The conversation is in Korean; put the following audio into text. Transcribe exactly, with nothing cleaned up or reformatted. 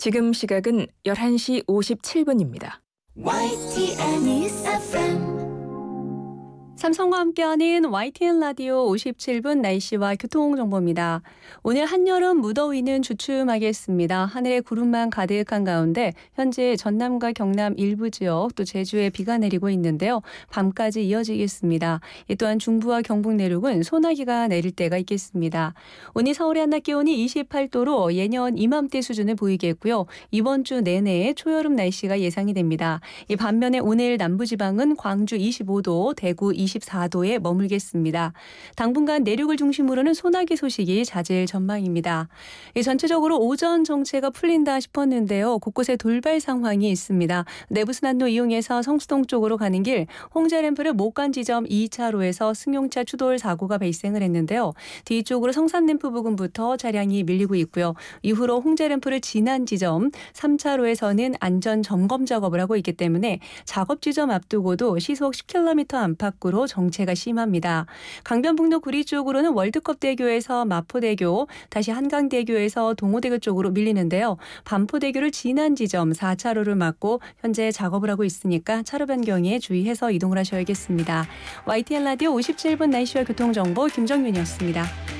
지금 시각은 열한 시 오십칠 분입니다. 와이티엔 News 에프엠 삼성과 함께하는 와이티엔 라디오 오십칠 분 날씨와 교통정보입니다. 오늘 한여름 무더위는 주춤하겠습니다. 하늘에 구름만 가득한 가운데 현재 전남과 경남 일부 지역 또 제주에 비가 내리고 있는데요. 밤까지 이어지겠습니다. 이 또한 중부와 경북 내륙은 소나기가 내릴 때가 있겠습니다. 오늘 서울의 한낮 기온이 이십팔 도로 예년 이맘때 수준을 보이겠고요. 이번 주 내내 초여름 날씨가 예상이 됩니다. 이 반면에 오늘 남부지방은 광주 이십오 도, 대구 이십사 도에 머물겠습니다. 당분간 내륙을 중심으로는 소나기 소식이 잦을 전망입니다. 전체적으로 오전 정체가 풀린다 싶었는데요. 곳곳에 돌발 상황이 있습니다. 내부순환로 이용해서 성수동 쪽으로 가는 길 홍자램프를 못 간 지점 이 차로에서 승용차 추돌 사고가 발생을 했는데요. 뒤쪽으로 성산램프 부근부터 차량이 밀리고 있고요. 이후로 홍자램프를 지난 지점 삼 차로에서는 안전 점검 작업을 하고 있기 때문에 작업 지점 앞두고도 시속 십 킬로미터 안팎으로 정체가 심합니다. 강변북로 구리 쪽으로는 월드컵대교에서 마포대교, 다시 한강대교에서 동호대교 쪽으로 밀리는데요. 반포대교를 지난 지점 사 차로를 막고 현재 작업을 하고 있으니까 차로 변경에 주의해서 이동을 하셔야겠습니다. 와이티엔 라디오 오십칠 분 날씨와 교통정보 김정윤이었습니다.